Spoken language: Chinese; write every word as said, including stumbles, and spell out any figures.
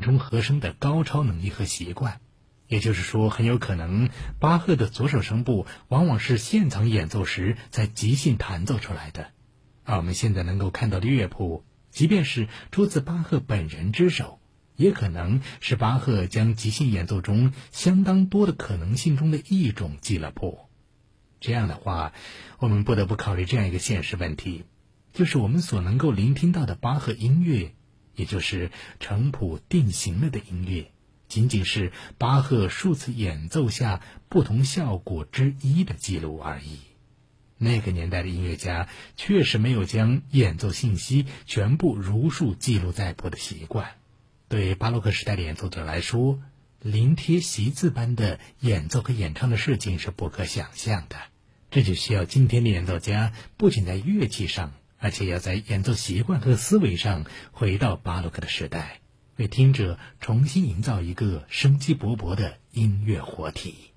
充和声的高超能力和习惯。也就是说，很有可能巴赫的左手声部往往是现场演奏时在即兴弹奏出来的，而我们现在能够看到的乐谱，即便是出自巴赫本人之手，也可能是巴赫将即兴演奏中相当多的可能性中的一种记了谱。这样的话，我们不得不考虑这样一个现实问题，就是我们所能够聆听到的巴赫音乐，也就是成谱定型了的音乐，仅仅是巴赫数次演奏下不同效果之一的记录而已。那个年代的音乐家确实没有将演奏信息全部如数记录在谱的习惯。对巴洛克时代的演奏者来说，临贴习字般的演奏和演唱的事情是不可想象的。这就需要今天的演奏家不仅在乐器上，而且要在演奏习惯和思维上回到巴洛克的时代，为听者重新营造一个生机勃勃的音乐活体。